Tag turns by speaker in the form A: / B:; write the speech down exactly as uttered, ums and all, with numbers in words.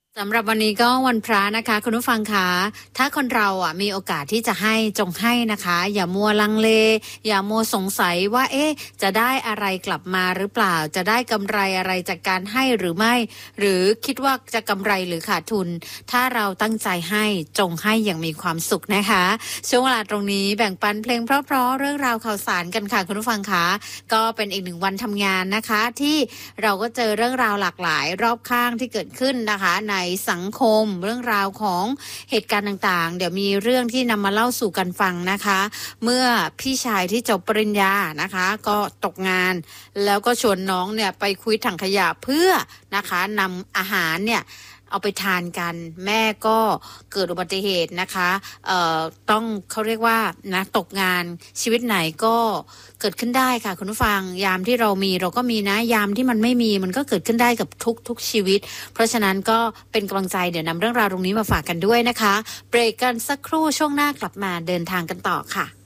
A: สำหรับวันนี้ก็วันพระนะคะคุณผู้ฟังคะถ้าคนเราอ่ะมีโอกาสที่จะให้จงให้นะคะอย่ามัวลังเลอย่ามัวสงสัยว่าเอ๊ะจะได้อะไรกลับมาหรือเปล่าจะได้กำไรอะไรจากการให้หรือไม่หรือคิดว่าจะกำไรหรือขาดทุนถ้าเราตั้งใจให้จงให้อย่างมีความสุขนะคะช่วงเวลาตรงนี้แบ่งปันเพลงเพราะๆเรื่องราวข่าวสารกันค่ะคุณผู้ฟังคะก็เป็นอีกหนึ่งวันทำงานนะคะที่เราก็เจอเรื่องราวหลากหลายรอบข้างที่เกิดขึ้นนะคะในสังคมเรื่องราวของเหตุการณ์ต่างๆเดี๋ยวมีเรื่องที่นำมาเล่าสู่กันฟังนะคะเมื่อพี่ชายที่จบปริญญานะคะก็ตกงานแล้วก็ชวนน้องเนี่ยไปคุยถังขยะเพื่อนะคะนำอาหารเนี่ยเอาไปทานกันแม่ก็เกิดอุบัติเหตุนะคะเอ่อต้องเขาเรียกว่านะตกงานชีวิตไหนก็เกิดขึ้นได้ค่ะคุณผู้ฟังยามที่เรามีเราก็มีนะยามที่มันไม่มีมันก็เกิดขึ้นได้กับทุกทุกชีวิตเพราะฉะนั้นก็เป็นกำลังใจเดี๋ยวนำเรื่องราวตรงนี้มาฝากกันด้วยนะคะเบรกกันสักครู่ช่วงหน้ากลับมาเดินทางกันต่อค่ะ